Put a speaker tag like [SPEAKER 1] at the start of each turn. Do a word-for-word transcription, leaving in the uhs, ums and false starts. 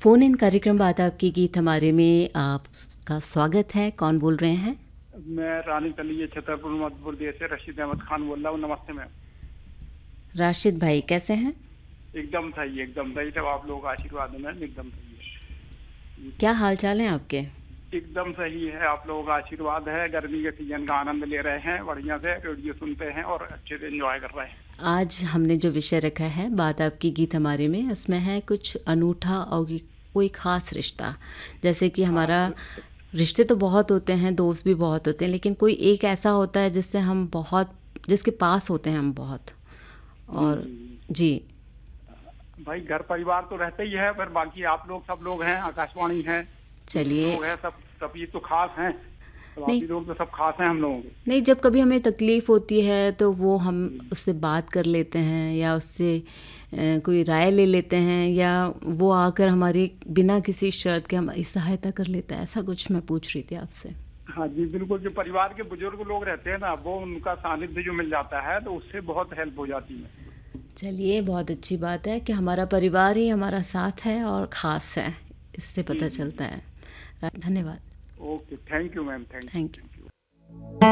[SPEAKER 1] Phone इन कार्यक्रम बात आपकी गीत हमारे में आपका स्वागत है। कौन बोल रहे हैं?
[SPEAKER 2] मैं रानी तली छतरपुर मध्य प्रदेश से रशीद अहमद खान बोल रहा हूँ। नमस्ते मैम।
[SPEAKER 1] राशिद भाई कैसे हैं?
[SPEAKER 2] एकदम सही, एकदम सही। सब आप लोगों का आशीर्वाद है मैम, एकदम सही है।
[SPEAKER 1] क्या हाल चाल है आपके?
[SPEAKER 2] एकदम सही है, आप लोगों का आशीर्वाद है। गर्मी के सीजन का आनंद ले रहे हैं, बढ़िया से रेडियो सुनते हैं और अच्छे से एंजॉय कर रहे हैं।
[SPEAKER 1] आज हमने जो विषय रखा है बात आपकी गीत हमारे में, उसमें है कुछ अनूठा और कोई ख़ास रिश्ता। जैसे कि हमारा रिश्ते तो बहुत होते हैं, दोस्त भी बहुत होते हैं, लेकिन कोई एक ऐसा होता है जिससे हम बहुत, जिसके पास होते हैं हम बहुत। और जी
[SPEAKER 2] भाई घर परिवार तो रहते ही है, पर बाकी आप लोग सब लोग हैं, आकाशवाणी है,
[SPEAKER 1] चलिए।
[SPEAKER 2] लोग हैं, सब सब ये तो खास हैं। तो
[SPEAKER 1] नहीं
[SPEAKER 2] बाकी लोग तो सब खास हैं हम लोगों के।
[SPEAKER 1] नहीं, जब कभी हमें तकलीफ़ होती है तो वो हम उससे बात कर लेते हैं या उससे अ, कोई राय ले लेते हैं, या वो आकर हमारी बिना किसी शर्त के हमारी सहायता कर लेता है। ऐसा कुछ मैं पूछ रही थी आपसे।
[SPEAKER 2] हाँ जी बिल्कुल, जो परिवार के बुजुर्ग लोग रहते हैं ना, वो उनका सानिध्य जो मिल जाता है तो उससे बहुत हेल्प हो जाती है।
[SPEAKER 1] चलिए, बहुत अच्छी बात है कि हमारा परिवार ही हमारा साथ है और ख़ास है, इससे
[SPEAKER 2] जी
[SPEAKER 1] पता
[SPEAKER 2] जी
[SPEAKER 1] चलता
[SPEAKER 2] जी।
[SPEAKER 1] है। धन्यवाद।
[SPEAKER 2] Okay, thank you ma'am, thank
[SPEAKER 1] thank
[SPEAKER 2] you.
[SPEAKER 1] You.